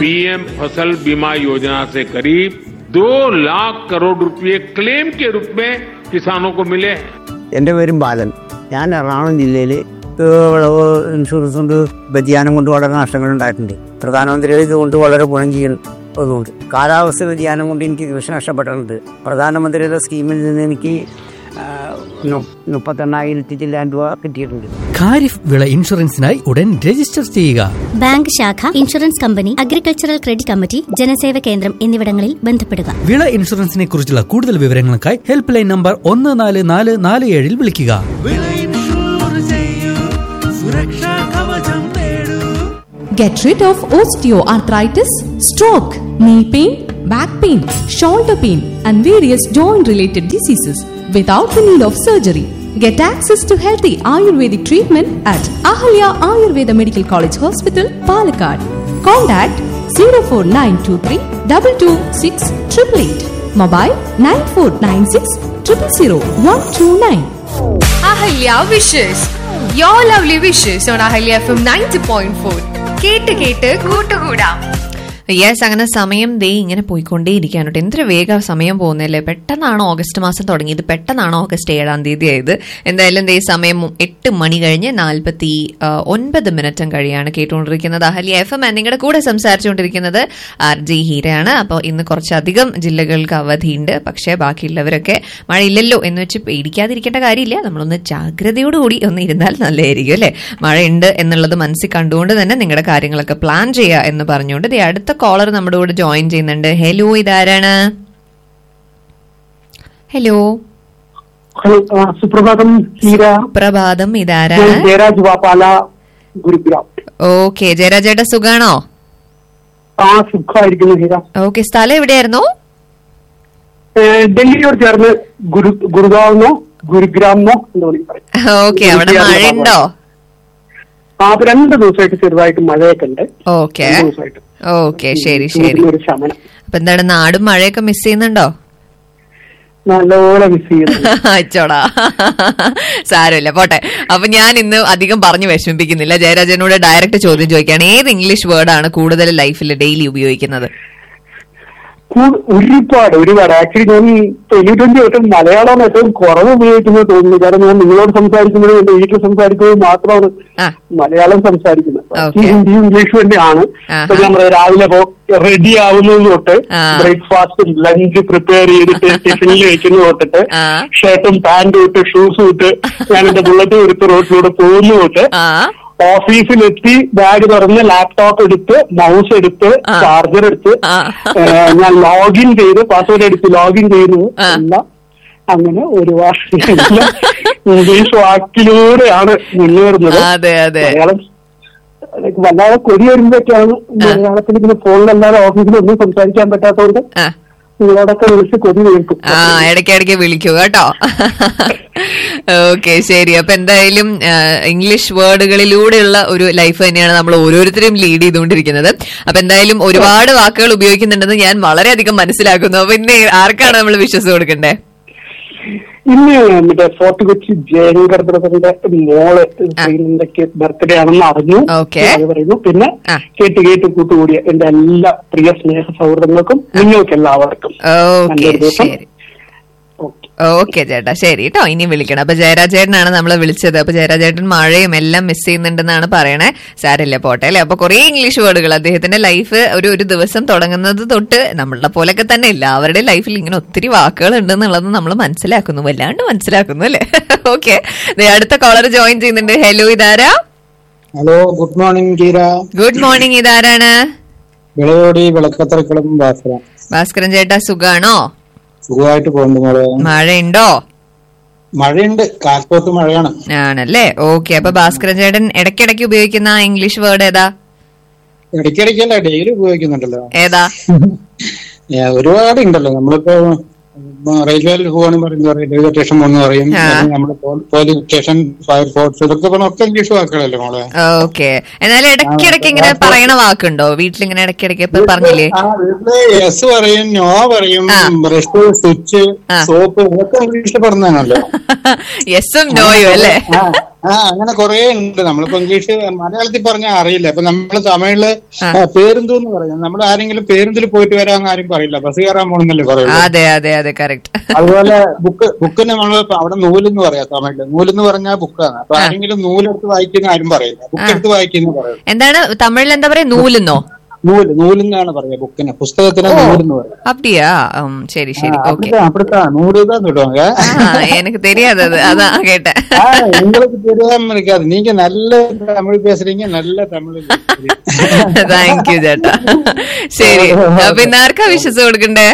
PM फसल बीमा योजना से करीब 2 लाख करोड़ रुपए क्लेम के रूप में किसानों को मिले हैं. എൻ്റെ പേരും ബാലൻ. ഞാൻ എറണാകുളം ജില്ലയിൽ വിളവ് ഇൻഷുറൻസ് കൊണ്ട് വ്യതിയാനം കൊണ്ട് വളരെ നഷ്ടങ്ങൾ ഉണ്ടായിട്ടുണ്ട്. പ്രധാനമന്ത്രിയുടെ ഇതുകൊണ്ട് വളരെ ഗുണം ചെയ്യുന്നതുകൊണ്ട് കാലാവസ്ഥ വ്യതിയാനം കൊണ്ട് എനിക്ക് കൃഷി നഷ്ടപ്പെട്ടിട്ടുണ്ട്. പ്രധാനമന്ത്രിയുടെ സ്കീമിൽ നിന്ന് എനിക്ക് 38,000 ചില്ലാൻ രൂപ കിട്ടിയിട്ടുണ്ട്. ഖാരിഫ് വിള ഇൻഷുറൻസിനായി ഉടൻ രജിസ്റ്റർ ചെയ്യുക. ബാങ്ക് ശാഖ, insurance company, agricultural credit committee, ജനസേവ കേന്ദ്രം എന്നിവിടങ്ങളിൽ ബന്ധപ്പെടുക. വിള ഇൻഷുറൻസിനെ കുറിച്ചുള്ള കൂടുതൽ വിവരങ്ങൾക്കായി ഹെൽപ്പ് ലൈൻ നമ്പർ 14447 വിളിക്കുക. Get rid of osteoarthritis, stroke, knee pain, back pain, shoulder pain and various joint related diseases without the need of surgery. Get access to healthy Ayurvedic treatment at Ahalya Ayurveda Medical College Hospital, Palakkad. Contact 04923 226 888. Mobile 9496 000 129. Ahalya wishes. Your lovely wishes on Ahalya FM 90.4. കേട്ട് കൂട്ടുകൂടാം. Yes, അങ്ങനെ സമയം ദേ ഇങ്ങനെ പോയിക്കൊണ്ടേയിരിക്കാനോട്ടെ. എന്തൊരു വേഗം സമയം പോകുന്നല്ലേ. പെട്ടെന്നാണ് August മാസം തുടങ്ങിയത്, പെട്ടെന്നാണ് ഓഗസ്റ്റ് 7-ാം തീയതി ആയത്. എന്തായാലും ദേ സമയം 8 മണി കഴിഞ്ഞ് 49 കഴിയാണ്. കേട്ടുകൊണ്ടിരിക്കുന്നത് അഹല്യ FM. നിങ്ങളുടെ കൂടെ സംസാരിച്ചുകൊണ്ടിരിക്കുന്നത് RJ ഹീരയാണ്. അപ്പോൾ ഇന്ന് കുറച്ചധികം ജില്ലകൾക്ക് അവധിയുണ്ട്. പക്ഷേ ബാക്കിയുള്ളവരൊക്കെ മഴയില്ലല്ലോ എന്ന് വെച്ച് പേടിക്കാതിരിക്കേണ്ട കാര്യമില്ല. നമ്മളൊന്ന് ജാഗ്രതയോടുകൂടി ഒന്ന് ഇരുന്നാൽ നല്ലതായിരിക്കും അല്ലേ. മഴയുണ്ട് എന്നുള്ളത് മനസ്സിൽ കണ്ടുകൊണ്ട് തന്നെ നിങ്ങളുടെ കാര്യങ്ങളൊക്കെ പ്ലാൻ ചെയ്യുക എന്ന് പറഞ്ഞുകൊണ്ട് അടുത്ത കോളർ നമ്മുടെ കൂടെ ജോയിൻ ചെയ്യുന്നുണ്ട്. ഹലോ, ഇതാരാണ്? ഹലോ, സുപ്രഭാതം. സുപ്രഭാതം, ഇതാരാണ്? ജയരാജ് വാപ്പാല, ഗുരുഗ്രാം. ഓക്കെ, ജയരാജ് ചേട്ടാ സുഖാണോ? സുഖമായിരിക്കുന്നു ഹീര. ഓക്കെ, സ്ഥലം എവിടെയായിരുന്നു? ഡൽഹിയോട് ചേർന്ന് ഗുരുഗാവെന്നോ ഗുരുഗ്രാമെന്നോ എന്താ പറയും. ഓക്കെ, അവിടെ മഴയുണ്ടോ? 2 ദിവസമായിട്ട് ചെറുതായിട്ട് മഴയൊക്കെ ഉണ്ട്. ഓക്കെ ഓക്കെ, ശരി ശരി. അപ്പൊ എന്താണ്, നാടും മഴയൊക്കെ മിസ് ചെയ്യുന്നുണ്ടോ? നല്ലപോലെ മിസ് ചെയ്യുന്നു. അച്ചോടാ, സാരമില്ല, പോട്ടെ. അപ്പൊ ഞാൻ ഇന്ന് അധികം പറഞ്ഞു വിഷമിപ്പിക്കുന്നില്ല. ജയരാജനോട് ഡയറക്റ്റ് ചോദ്യം ചോദിക്കുകയാണ്. ഏത് ഇംഗ്ലീഷ് വേർഡാണ് കൂടുതൽ ലൈഫിൽ ഡെയിലി ഉപയോഗിക്കുന്നത്? ഒരുപാട് ആക്ച്വലി ഞാൻ 2020 തൊട്ട് മലയാളം ഏറ്റവും കുറവ് ഉപയോഗിക്കുന്നത് തോന്നുന്നു. കാരണം ഞാൻ നിങ്ങളോട് സംസാരിക്കുന്നത്, എന്റെ വീട്ടിൽ സംസാരിക്കുന്നത് മാത്രമാണ് മലയാളം സംസാരിക്കുന്നത്. ഹിന്ദി ഇംഗ്ലീഷ് തന്നെയാണ്. ഇപ്പൊ ഞാൻ രാവിലെ റെഡി ആവുന്നത് തൊട്ട് ബ്രേക്ക്ഫാസ്റ്റ് ലഞ്ച് പ്രിപ്പയർ ചെയ്തിട്ട് ടിഫിനിൽ വെക്കുന്നത് തൊട്ടിട്ട് ഷർട്ടും പാന്റും ഇട്ട് ഷൂസും ഇട്ട് ഞാൻ എന്റെ ബുള്ളറ്റ് എടുത്ത് റോഡിലൂടെ പോകുന്നത് തൊട്ട് ഓഫീസിലെത്തി ബാഗ് തുറന്ന് ലാപ്ടോപ്പ് എടുത്ത് മൗസ് എടുത്ത് ചാർജർ എടുത്ത് ഞാൻ ലോഗിൻ ചെയ്ത് പാസ്വേഡ് എടുത്ത് ലോഗിൻ ചെയ്തു എല്ലാം അങ്ങനെ ഒരുപാട് ഇംഗ്ലീഷ് വാക്കിലൂടെയാണ് മുന്നേറുന്നത്. മലയാളം വല്ലാതെ കൊതി വരുമ്പോഴൊക്കെയാണ് മലയാളത്തിൽ ഇങ്ങനെ ഫോണിലല്ലാതെ ഓഫീസിലൊന്നും സംസാരിക്കാൻ പറ്റാത്തതുകൊണ്ട് നിങ്ങളോടൊക്കെ വിളിച്ച് കൊതി കേൾക്കും. ഇടയ്ക്കിടയ്ക്ക് വിളിക്കൂ കേട്ടോ. ഓക്കെ, ശരി. അപ്പൊ എന്തായാലും ഇംഗ്ലീഷ് വേർഡുകളിലൂടെയുള്ള ഒരു ലൈഫ് തന്നെയാണ് നമ്മൾ ഓരോരുത്തരും ലീഡ് ചെയ്തുകൊണ്ടിരിക്കുന്നത്. അപ്പൊ എന്തായാലും ഒരുപാട് വാക്കുകൾ ഉപയോഗിക്കുന്നുണ്ടെന്ന് ഞാൻ വളരെയധികം മനസ്സിലാക്കുന്നു. അപ്പൊ ഇന്ന് ആർക്കാണ് നമ്മൾ വിശ്വസ് കൊടുക്കണ്ടേ? ഇന്ന് മറ്റേ ഫോർട്ട് കൊച്ചി ജയങ്കർ ബ്രദറിന്റെ മോള് ബർത്ത്ഡേ ആണെന്ന് അറിഞ്ഞു. അത് പറയുന്നു. പിന്നെ കേട്ട് കൂട്ടുകൂടിയ എന്റെ എല്ലാ പ്രിയ സ്നേഹ സൗഹൃദങ്ങൾക്കും നിങ്ങൾക്ക് എല്ലാവർക്കും ഓക്കെ ചേട്ടാ, ശരി കേട്ടോ. ഇനി വിളിക്കണം. അപ്പൊ ജയരാജേട്ടനാണ് നമ്മളെ വിളിച്ചത്. അപ്പൊ ജയരാജേട്ടൻ മഴയും എല്ലാം മിസ് ചെയ്യുന്നുണ്ടെന്നാണ് പറയണേ. സാരമില്ല, പോട്ടെ അല്ലെ. അപ്പൊ കുറെ ഇംഗ്ലീഷ് വേർഡുകൾ അദ്ദേഹത്തിന്റെ ലൈഫ് ഒരു ദിവസം തുടങ്ങുന്നത് തൊട്ട് നമ്മളുടെ പോലൊക്കെ തന്നെ എല്ലാവരുടെ ലൈഫിൽ ഇങ്ങനെ ഒത്തിരി വാക്കുകൾ ഉണ്ടെന്നുള്ളത് നമ്മൾ മനസ്സിലാക്കുന്നു, വല്ലാണ്ട് മനസ്സിലാക്കുന്നു അല്ലെ. ഓക്കെ, അടുത്ത കോളർ ജോയിൻ ചെയ്യുന്നുണ്ട്. ഹലോ, ഇതാരാ? Hello, good morning ഗീര. Good morning, ഇതാരാണ്? ഭാസ്കരൻ ചേട്ടാ സുഖാണോ? സുഖമായിട്ട് പോകുന്നു. മഴയുണ്ടോ? മഴയുണ്ട്, കാൽപോത്ത് മഴയാണ്. ആണല്ലേ. ഓക്കെ, അപ്പൊ ഭാസ്കരൻ ചേട്ടൻ ഇടയ്ക്കിടയ്ക്ക് ഉപയോഗിക്കുന്ന ഇംഗ്ലീഷ് വേർഡ് ഏതാ? ഇടയ്ക്കിടയ്ക്കല്ല, ഡെയിലി ഉപയോഗിക്കുന്നുണ്ടല്ലോ. ഏതാ? ഒരുപാടുണ്ടല്ലോ. നമ്മളിപ്പോ റെയിൽവേയിൽ പോവാണെന്ന് പറയുന്നത് റെയിൽവേ സ്റ്റേഷൻ പോകുന്ന പറയും, നമ്മുടെ പോലീസ് സ്റ്റേഷൻ, ഫയർഫോഴ്സ്, ഇതൊക്കെ ഒക്കെ ഇംഗ്ലീഷ് വാക്കുകളല്ലേ മോളെ. ഓക്കെ, എന്നാലും ഇടയ്ക്കിടയ്ക്ക് ഇങ്ങനെ പറയണ വാക്കുണ്ടോ വീട്ടിലിങ്ങനെ ഇടയ്ക്കിടയ്ക്ക്? ഇപ്പൊ പറഞ്ഞില്ലേ, യെസ് പറയും, നോ പറയും, ബ്രഷ്, സ്വിച്ച്, സോപ്പ്, ഇതൊക്കെ ഇംഗ്ലീഷിൽ പറഞ്ഞാണല്ലോ. യെസും നോയും അല്ലേ? അങ്ങനെ കുറെ ഉണ്ട്. നമ്മളിപ്പോ ഇംഗ്ലീഷ് മലയാളത്തിൽ പറഞ്ഞാൽ അറിയില്ല. ഇപ്പൊ നമ്മള് തമിഴില് പേരുന്തു എന്ന് പറയുന്നത്, നമ്മൾ ആരെങ്കിലും പേരുന്തിൽ പോയിട്ട് വരാമെന്ന് ആരും പറയില്ല, ബസ് കയറാൻ പോണെന്നല്ലേ പറയുള്ളൂ. അതെ അതെ അതെ, കറക്റ്റ്. അതുപോലെ ബുക്കിന് നമ്മൾ അവിടെ നൂലെന്ന് പറയാം തമിഴില്. നൂലെന്ന് പറഞ്ഞാൽ ബുക്കാണ്. അപ്പൊ ആരെങ്കിലും നൂലെടുത്ത് വായിക്കുന്ന ആരും പറയില്ല, ബുക്കെടുത്ത് വായിക്കുന്ന പറയും. എന്താണ് തമിഴിൽ എന്താ പറയാ? നൂലെന്നോ? നൂലെന്നാണ് പറയാ ബുക്കിന്, പുസ്തകത്തിന് നൂലെന്ന് പറയാം. அப்படியா? சரி சரி, ஓகே. அப்படித்தான் நூறு தான் சொல்லுவாங்க. எனக்கு தெரியாது அது, அதான் கேட்டேன். உங்களுக்கு தெரியாம இருக்காது, நீங்க நல்ல தமிழ் பேசுறீங்க, நல்ல தமிழ். താങ്ക് യു ചേട്ടാ. ശരി, അപ്പൊ ഇന്ന് ആർക്കാ വിശ്വസം കൊടുക്കണ്ടേ?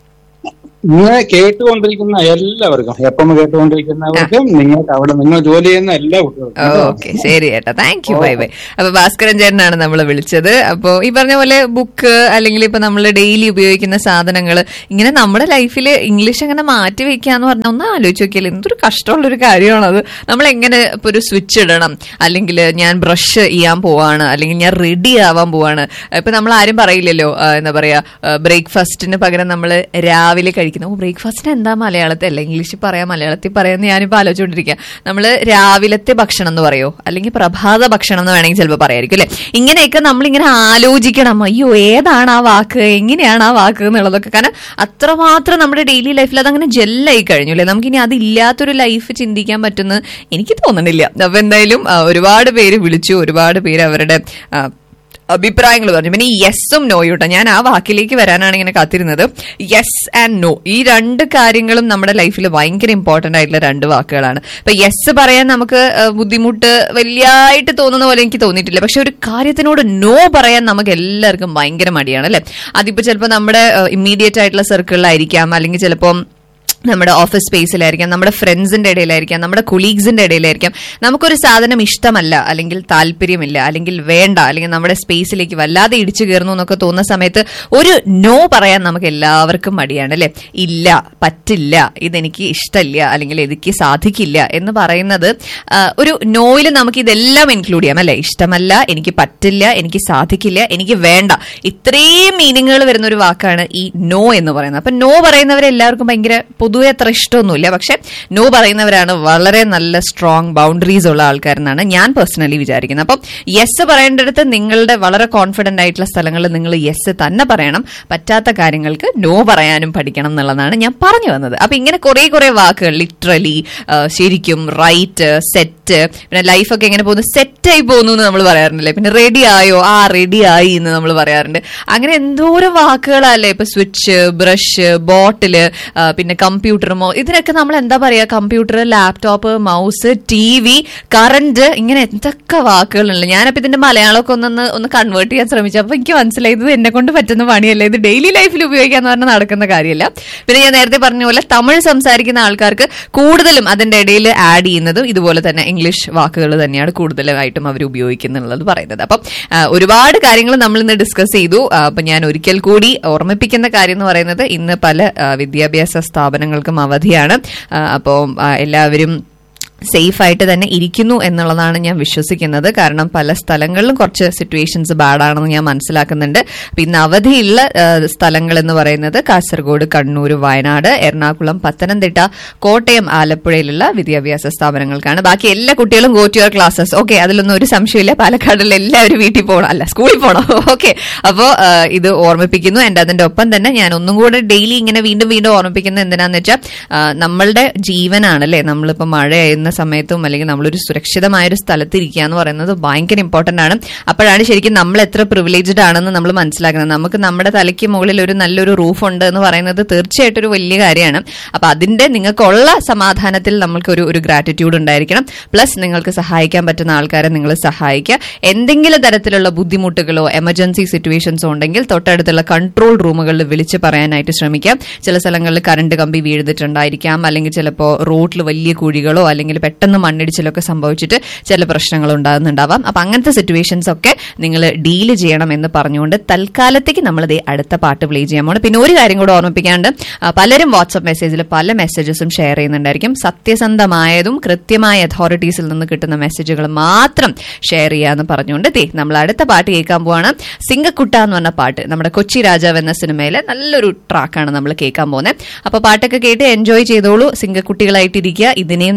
ഇങ്ങനെ കേട്ടുകൊണ്ടിരിക്കുന്ന എല്ലാവർക്കും, എപ്പം കേട്ടുകൊണ്ടിരിക്കുന്നവർക്കും, നിങ്ങൾക്ക് അവിടെ നിങ്ങൾ ജോലി ചെയ്യുന്ന എല്ലാ കുട്ടികൾക്കും. ഓക്കെ, ശരി ചേട്ടാ, താങ്ക് യു, ബൈ ബൈ. അപ്പൊ ഭാസ്കരൻ ചേട്ടനാണ് നമ്മളെ വിളിച്ചത്. അപ്പൊ ഈ പറഞ്ഞ പോലെ ബുക്ക് അല്ലെങ്കിൽ ഇപ്പൊ നമ്മൾ ഡെയിലി ഉപയോഗിക്കുന്ന സാധനങ്ങൾ ഇങ്ങനെ നമ്മുടെ ലൈഫിൽ ഇംഗ്ലീഷ് അങ്ങനെ മാറ്റി വെക്കാന്ന് പറഞ്ഞാൽ ഒന്ന് ആലോചിച്ച് നോക്കിയാൽ എന്തൊരു കഷ്ടമുള്ളൊരു കാര്യമാണത്. നമ്മൾ എങ്ങനെ ഇപ്പൊ ഒരു സ്വിച്ച് ഇടണം, അല്ലെങ്കിൽ ഞാൻ ബ്രഷ് ചെയ്യാൻ പോവാണ്, അല്ലെങ്കിൽ ഞാൻ റെഡി ആവാൻ പോവാണ്. ഇപ്പൊ നമ്മൾ ആരും പറയില്ലല്ലോ, എന്താ പറയാ, ബ്രേക്ക്ഫാസ്റ്റിന് പകരം നമ്മൾ രാവിലെ കഴിക്കുന്ന ബ്രേക്ക്ഫാസ്റ്റിന് എന്താ മലയാളത്തിൽ അല്ല ഇംഗ്ലീഷിൽ പറയാം, മലയാളത്തിൽ പറയാമെന്ന് ഞാനിപ്പോൾ ആലോചിച്ചുകൊണ്ടിരിക്കുക. നമ്മൾ രാവിലത്തെ ഭക്ഷണം എന്ന് പറയോ, അല്ലെങ്കിൽ പ്രഭാത ഭക്ഷണം എന്ന് വേണമെങ്കിൽ ചിലപ്പോൾ പറയായിരിക്കും അല്ലെ. ഇങ്ങനെയൊക്കെ നമ്മളിങ്ങനെ ആലോചിക്കണം, അയ്യോ ഏതാണ് ആ വാക്ക്, എങ്ങനെയാണ് ആ വാക്ക് എന്നുള്ളതൊക്കെ. കാരണം അത്രമാത്രം നമ്മുടെ ഡെയിലി ലൈഫിൽ അതങ്ങനെ ജെല്ലായി കഴിഞ്ഞു അല്ലെ. നമുക്കിനി അതില്ലാത്തൊരു ലൈഫ് ചിന്തിക്കാൻ പറ്റുമെന്ന് എനിക്ക് തോന്നണില്ല. അപ്പൊ എന്തായാലും ഒരുപാട് പേര് വിളിച്ചു, ഒരുപാട് പേര് അവരുടെ അഭിപ്രായങ്ങൾ പറഞ്ഞു. പിന്നെ യെസ്സും നോയും. ഞാൻ ആ വാക്കിലേക്ക് വരാനാണ് ഇങ്ങനെ കാത്തിരുന്നത്. യെസ് ആൻഡ് നോ, ഈ രണ്ട് കാര്യങ്ങളും നമ്മുടെ ലൈഫിൽ ഭയങ്കര ഇമ്പോർട്ടന്റ് ആയിട്ടുള്ള രണ്ട് വാക്കുകളാണ്. ഇപ്പൊ യെസ് പറയാൻ നമുക്ക് ബുദ്ധിമുട്ട് വലിയായിട്ട് തോന്നുന്ന പോലെ എനിക്ക് തോന്നിയിട്ടില്ല. പക്ഷെ ഒരു കാര്യത്തിനോട് നോ പറയാൻ നമുക്ക് എല്ലാവർക്കും ഭയങ്കര മടിയാണ് അല്ലെ. അതിപ്പോ ചിലപ്പോൾ നമ്മുടെ ഇമ്മീഡിയറ്റ് ആയിട്ടുള്ള സർക്കിളിലായിരിക്കാം, അല്ലെങ്കിൽ ചിലപ്പോൾ നമ്മുടെ ഓഫീസ് സ്പേസിലായിരിക്കാം, നമ്മുടെ ഫ്രണ്ട്സിന്റെ ഇടയിലായിരിക്കാം, നമ്മുടെ കൊളീഗ്സിന്റെ ഇടയിലായിരിക്കാം. നമുക്കൊരു സാധനം ഇഷ്ടമല്ല, അല്ലെങ്കിൽ താല്പര്യമില്ല, അല്ലെങ്കിൽ വേണ്ട, അല്ലെങ്കിൽ നമ്മുടെ സ്പേസിലേക്ക് വല്ലാതെ ഇടിച്ചു കയറുന്നു എന്നൊക്കെ തോന്നുന്ന സമയത്ത് ഒരു നോ പറയാൻ നമുക്ക് എല്ലാവർക്കും മടിയാണ് അല്ലെ. ഇല്ല, പറ്റില്ല, ഇതെനിക്ക് ഇഷ്ടമില്ല, അല്ലെങ്കിൽ എനിക്ക് സാധിക്കില്ല എന്ന് പറയുന്നത് ഒരു നോയിൽ നമുക്ക് ഇതെല്ലാം ഇൻക്ലൂഡ് ചെയ്യാം അല്ലെ. ഇഷ്ടമല്ല, എനിക്ക് പറ്റില്ല, എനിക്ക് സാധിക്കില്ല, എനിക്ക് വേണ്ട, ഇത്രയും മീനിങ്ങുകൾ വരുന്ന ഒരു വാക്കാണ് ഈ നോ എന്ന് പറയുന്നത്. അപ്പൊ നോ പറയുന്നവരെല്ലാവർക്കും ഭയങ്കര പൊതുവെ അത്ര ഇഷ്ടമൊന്നുമില്ല. പക്ഷെ നോ പറയുന്നവരാണ് വളരെ നല്ല സ്ട്രോങ് ബൗണ്ടറീസ് ഉള്ള ആൾക്കാരെന്നാണ് ഞാൻ പേഴ്സണലി വിചാരിക്കുന്നത്. അപ്പം യെസ് പറയേണ്ടടുത്ത് നിങ്ങളുടെ വളരെ കോൺഫിഡന്റ് ആയിട്ടുള്ള സ്ഥലങ്ങളിൽ നിങ്ങൾ യെസ് തന്നെ പറയണം. പറ്റാത്ത കാര്യങ്ങൾക്ക് നോ പറയാനും പഠിക്കണം എന്നുള്ളതാണ് ഞാൻ പറഞ്ഞു വന്നത്. അപ്പൊ ഇങ്ങനെ കുറെ വാക്കുകൾ, ലിറ്ററലി, ശരിക്കും, റൈറ്റ്, സെറ്റ്, പിന്നെ ലൈഫൊക്കെ എങ്ങനെ പോകുന്നു, സെറ്റായി പോകുന്നു എന്ന് നമ്മൾ പറയാറുണ്ടല്ലേ. പിന്നെ റെഡി ആയോ, റെഡി ആയി എന്ന് നമ്മൾ പറയാറുണ്ട്. അങ്ങനെ എന്തോരം വാക്കുകളല്ലേ. ഇപ്പൊ സ്വിച്ച്, ബ്രഷ്, ബോട്ടില്, പിന്നെ കമ്പ്യൂട്ടറുമോ, ഇതിനൊക്കെ നമ്മൾ എന്താ പറയാ, computer, laptop, mouse, TV, current, ഇങ്ങനെ എന്തൊക്കെ വാക്കുകളുണ്ട്. ഞാനപ്പോ ഇതിന്റെ മലയാളമൊക്കെ ഒന്ന് കൺവേർട്ട് ചെയ്യാൻ ശ്രമിച്ചപ്പോൾ എനിക്ക് മനസ്സിലായത് എന്നെ കൊണ്ട് പറ്റുന്ന പണിയല്ല, ഇത് ഡെയിലി ലൈഫിൽ ഉപയോഗിക്കാന്ന് പറഞ്ഞാൽ നടക്കുന്ന കാര്യമല്ല. പിന്നെ ഞാൻ നേരത്തെ പറഞ്ഞ പോലെ തമിഴ് സംസാരിക്കുന്ന ആൾക്കാർക്ക് കൂടുതലും അതിന്റെ ഇടയിൽ ആഡ് ചെയ്യുന്നതും ഇതുപോലെ തന്നെ ഇംഗ്ലീഷ് വാക്കുകൾ തന്നെയാണ് കൂടുതലായിട്ടും അവർ ഉപയോഗിക്കുന്നുള്ളത് പറയുന്നത്. അപ്പം ഒരുപാട് കാര്യങ്ങൾ നമ്മൾ ഇന്ന് ഡിസ്കസ് ചെയ്തു. അപ്പൊ ഞാൻ ഒരിക്കൽ കൂടി ഓർമ്മിപ്പിക്കുന്ന കാര്യം എന്ന് പറയുന്നത്, ഇന്ന് പല വിദ്യാഭ്യാസ സ്ഥാപനങ്ങൾക്കും അവധിയാണ്. അപ്പോൾ എല്ലാവരും സേഫ് ആയിട്ട് തന്നെ ഇരിക്കുന്നു എന്നുള്ളതാണ് ഞാൻ വിശ്വസിക്കുന്നത്. കാരണം പല സ്ഥലങ്ങളിലും കുറച്ച് സിറ്റുവേഷൻസ് ബാഡാണെന്ന് ഞാൻ മനസ്സിലാക്കുന്നുണ്ട്. ഇന്ന് അവധിയുള്ള സ്ഥലങ്ങൾ എന്ന് പറയുന്നത് കാസർഗോഡ്, കണ്ണൂർ, വയനാട്, എറണാകുളം, പത്തനംതിട്ട, കോട്ടയം, ആലപ്പുഴയിലുള്ള വിദ്യാഭ്യാസ സ്ഥാപനങ്ങൾക്കാണ്. ബാക്കി എല്ലാ കുട്ടികളും go to your classes. Okay, അതിലൊന്നും ഒരു സംശയമില്ല. പാലക്കാടിൽ എല്ലാവരും വീട്ടിൽ പോകണം, അല്ല സ്കൂളിൽ പോകണം. ഓക്കെ, അപ്പോൾ ഇത് ഓർമ്മിപ്പിക്കുന്നു. എൻ്റെ അതിന്റെ ഒപ്പം തന്നെ ഞാൻ ഒന്നും കൂടെ ഡെയിലി ഇങ്ങനെ വീണ്ടും ഓർമ്മിപ്പിക്കുന്നത് എന്തിനാന്ന് വെച്ചാൽ, നമ്മളുടെ ജീവനാണല്ലേ. നമ്മളിപ്പോൾ മഴയായിരുന്നു സമയത്തും അല്ലെങ്കിൽ നമ്മളൊരു സുരക്ഷിതമായൊരു സ്ഥലത്ത് ഇരിക്കുക എന്ന് പറയുന്നത് ഭയങ്കര ഇമ്പോർട്ടന്റ് ആണ്. അപ്പോഴാണ് ശരിക്കും നമ്മൾ എത്ര പ്രിവിലേജ്ഡ് ആണെന്ന് നമ്മൾ മനസ്സിലാക്കുന്നത്. നമുക്ക് നമ്മുടെ തലയ്ക്ക് മുകളിൽ ഒരു നല്ലൊരു റൂഫ് ഉണ്ട് എന്ന് പറയുന്നത് തീർച്ചയായിട്ടും ഒരു വലിയ കാര്യമാണ്. അപ്പൊ അതിന്റെ നിങ്ങൾക്കുള്ള സമാധാനത്തിൽ നമ്മൾക്ക് ഒരു ഗ്രാറ്റിറ്റ്യൂഡ് ഉണ്ടായിരിക്കണം. പ്ലസ് നിങ്ങൾക്ക് സഹായിക്കാൻ പറ്റുന്ന ആൾക്കാരെ നിങ്ങൾ സഹായിക്കുക. എന്തെങ്കിലും തരത്തിലുള്ള ബുദ്ധിമുട്ടുകളോ എമർജൻസി സിറ്റുവേഷൻസോ ഉണ്ടെങ്കിൽ തൊട്ടടുത്തുള്ള കൺട്രോൾ റൂമുകളിൽ വിളിച്ച് പറയാനായിട്ട് ശ്രമിക്കാം. ചില സ്ഥലങ്ങളിൽ കറണ്ട് കമ്പി വീഴ്ന്നിട്ടുണ്ടായിരിക്കാം, അല്ലെങ്കിൽ ചിലപ്പോൾ റോഡിൽ വലിയ കുഴികളോ അല്ലെങ്കിൽ പെട്ടെന്ന് മണ്ണിടിച്ചിലൊക്കെ സംഭവിച്ചിട്ട് ചില പ്രശ്നങ്ങൾ ഉണ്ടാകുന്നുണ്ടാവാം. അപ്പൊ അങ്ങനത്തെ സിറ്റുവേഷൻസ് ഒക്കെ നിങ്ങൾ ഡീൽ ചെയ്യണം എന്ന് പറഞ്ഞുകൊണ്ട് തൽക്കാലത്തേക്ക് നമ്മളിത് അടുത്ത പാട്ട് പ്ലേ ചെയ്യാൻ പോകണം. പിന്നെ ഒരു കാര്യം കൂടെ ഓർമ്മിപ്പിക്കാണ്ട്, പലരും വാട്സ്ആപ്പ് മെസ്സേജിൽ പല മെസ്സേജസും ഷെയർ ചെയ്യുന്നുണ്ടായിരിക്കും. സത്യസന്ധമായതും കൃത്യമായ അതോറിറ്റീസിൽ നിന്ന് കിട്ടുന്ന മെസ്സേജുകൾ മാത്രം ഷെയർ ചെയ്യാന്ന് പറഞ്ഞുകൊണ്ട് നമ്മൾ അടുത്ത പാട്ട് കേൾക്കാൻ പോവാണ്. സിംഗക്കുട്ട എന്ന് പറഞ്ഞ പാട്ട്, നമ്മുടെ കൊച്ചി രാജാവ് എന്ന സിനിമയിലെ നല്ലൊരു ട്രാക്കാണ് നമ്മൾ കേൾക്കാൻ പോകുന്നത്. അപ്പൊ പാട്ടൊക്കെ കേട്ട് എൻജോയ് ചെയ്തോളൂ. സിംഗക്കുട്ടികളായിട്ടിരിക്കുക. ഇതിനെയും നമ്മൾ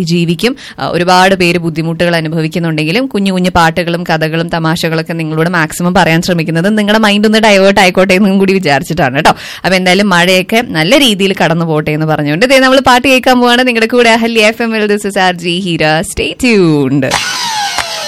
ജീവിക്കും. ഒരുപാട് പേര് ബുദ്ധിമുട്ടുകൾ അനുഭവിക്കുന്നുണ്ടെങ്കിലും കുഞ്ഞു കുഞ്ഞു പാട്ടുകളും കഥകളും തമാശകളൊക്കെ നിങ്ങളോട് മാക്സിമം പറയാൻ ശ്രമിക്കുന്നത് നിങ്ങളുടെ മൈൻഡ് ഒന്ന് ഡൈവേർട്ട് ആയിക്കോട്ടെ എന്നും കൂടി വിചാരിച്ചിട്ടാണ് കേട്ടോ. അപ്പൊ എന്തായാലും മഴയൊക്കെ നല്ല രീതിയിൽ കടന്നു പോട്ടെ എന്ന് പറഞ്ഞുകൊണ്ട് നമ്മൾ പാട്ട് കേൾക്കാൻ പോവാണ്. നിങ്ങളുടെ കൂടെ Ahalya FM. This is RJ Hira. Stay tuned.